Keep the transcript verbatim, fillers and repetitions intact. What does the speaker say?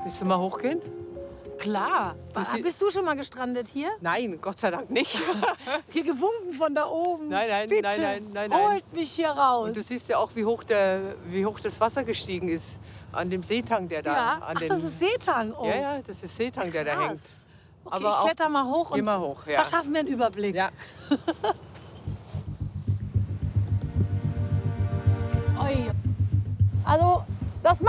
Willst du mal hochgehen? Klar. Das Ah, ist- Bist du schon mal gestrandet hier? Nein, Gott sei Dank nicht. Hier gewunken von da oben. Nein, nein, Bitte, nein, nein, nein, nein. holt mich hier raus. Und du siehst ja auch, wie hoch, der, wie hoch das Wasser gestiegen ist an dem Seetang, der da ja, an ach, den, das ist Seetang. Oh, Ja, ja, das ist Seetang, der da krass. hängt. Okay, Aber ich auch- kletter mal hoch Geh und mal hoch, ja. verschaffen mir einen Überblick. Ja. Ui. Also, das